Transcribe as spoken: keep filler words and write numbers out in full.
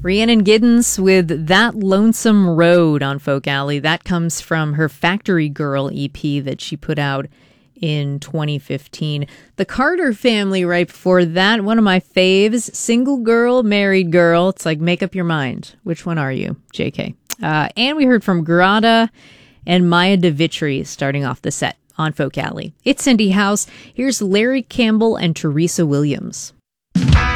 Rhiannon Giddens with That Lonesome Road on Folk Alley. That comes from her Factory Girl E P that she put out in twenty fifteen. The Carter Family right before that, one of my faves, Single Girl, Married Girl. It's like, make up your mind. Which one are you? J K. Uh, and we heard from Grada and Maya DeVitri starting off the set on Folk Alley. It's Cindy House. Here's Larry Campbell and Teresa Williams.